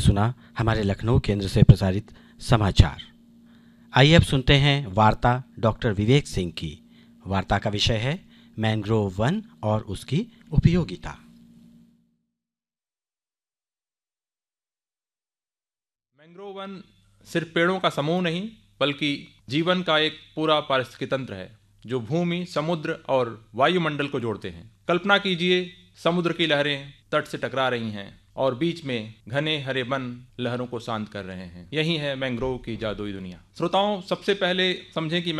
सुना हमारे लखनऊ केंद्र से प्रसारित समाचार। आइए अब सुनते हैं वार्ता डॉक्टर विवेक सिंह की। वार्ता का विषय है मैंग्रोव वन और उसकी उपयोगिता। मैंग्रोव वन सिर्फ पेड़ों का समूह नहीं बल्कि जीवन का एक पूरा पारिस्थितिकी तंत्र है जो भूमि, समुद्र और वायुमंडल को जोड़ते हैं। कल्पना कीजिए, समुद्र की लहरें तट से टकरा रही हैं और बीच में घने हरे वन लहरों को शांत कर रहे हैं। यही है मैंग्रोव की जादुई दुनिया। श्रोताओं, सबसे पहले समझें कि